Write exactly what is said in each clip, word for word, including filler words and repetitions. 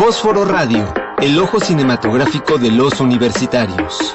Fósforo Radio, el ojo cinematográfico de los universitarios.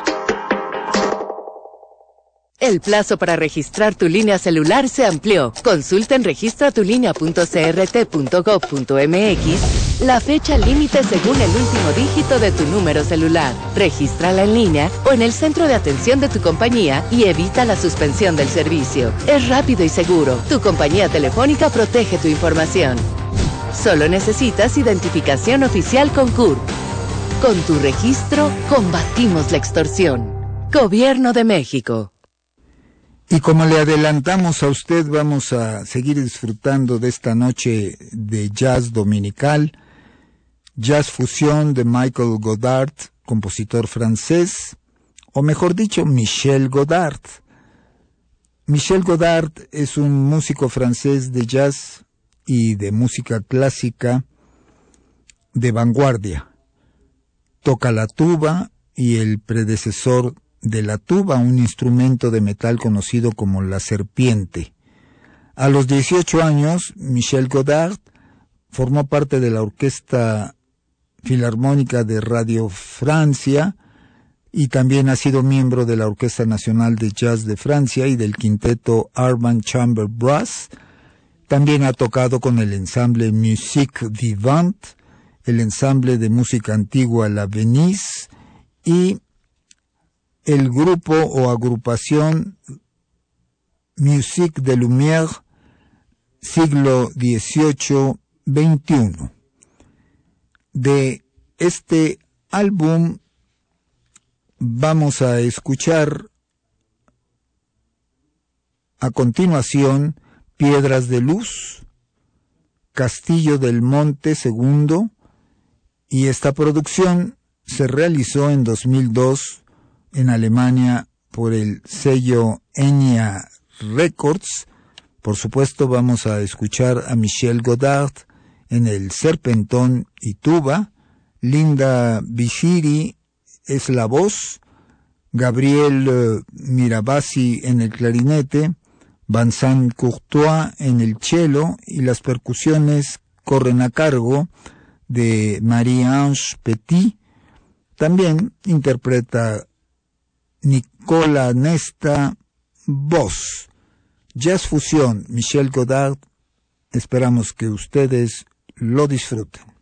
El plazo para registrar tu línea celular se amplió. Consulta en registratulinea punto c r t punto gov punto m x la fecha límite según el último dígito de tu número celular. Regístrala en línea o en el centro de atención de tu compañía y evita la suspensión del servicio. Es rápido y seguro. Tu compañía telefónica protege tu información. Solo necesitas identificación oficial con C U R. Con tu registro, combatimos la extorsión. Gobierno de México. Y como le adelantamos a usted, vamos a seguir disfrutando de esta noche de jazz dominical, jazz fusión de Michael Godard, compositor francés, o mejor dicho, Michel Godard. Michel Godard es un músico francés de jazz y de música clásica de vanguardia. Toca la tuba y el predecesor de la tuba, un instrumento de metal conocido como la serpiente. A los dieciocho años, Michel Godard formó parte de la Orquesta Filarmónica de Radio Francia y también ha sido miembro de la Orquesta Nacional de Jazz de Francia y del quinteto Armand Chamber Brass. También ha tocado con el ensamble Musique Vivante, el ensamble de música antigua La Venise y el grupo o agrupación Musique de Lumière, siglo dieciocho veintiuno. De este álbum vamos a escuchar a continuación Piedras de Luz, Castillo del Monte segundo, y esta producción se realizó en dos mil dos en Alemania por el sello Enya Records. Por supuesto, vamos a escuchar a Michel Godard en el serpentón y tuba, Linda Bichiri es la voz, Gabriel uh, Mirabassi en el clarinete, Vincent Courtois en el cello y las percusiones corren a cargo de Marie-Ange Petit. También interpreta Nicola Nesta voz. Jazz fusión, Michel Godard. Esperamos que ustedes lo disfruten.